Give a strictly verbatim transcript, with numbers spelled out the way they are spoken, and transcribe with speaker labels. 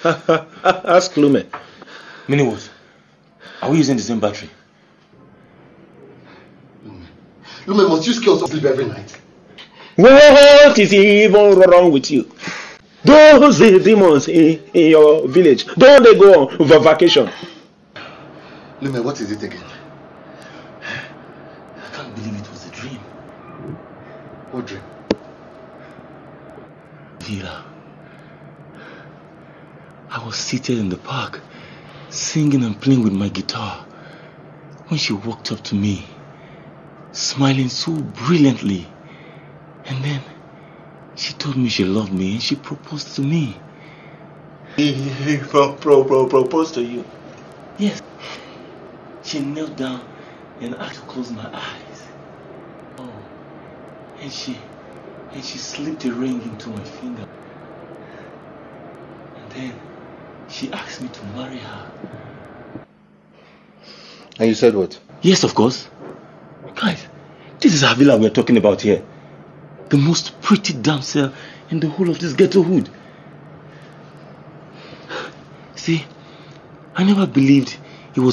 Speaker 1: Ask Lume.
Speaker 2: Meaning what? Are we using the same battery?
Speaker 3: Lume, Lume, must you scare us to sleep every night?
Speaker 1: What is even wrong with you? Those demons in, in your village, don't they go on vacation?
Speaker 3: Lume, what is it again?
Speaker 2: I can't believe it was a dream.
Speaker 3: What dream?
Speaker 2: Vera, I was seated in the park, singing and playing with my guitar, when she walked up to me, smiling so brilliantly, and then she told me she loved me and she proposed to me.
Speaker 1: pro, pro, pro, proposed to you?
Speaker 2: Yes. She knelt down and asked to close my eyes. Oh, and she, and she slipped a ring into my finger. And then she asked me to marry her.
Speaker 3: And you said what?
Speaker 2: Yes, of course. Guys, this is Avila we're talking about here. The most pretty damsel in the whole of this ghetto hood. See, I never believed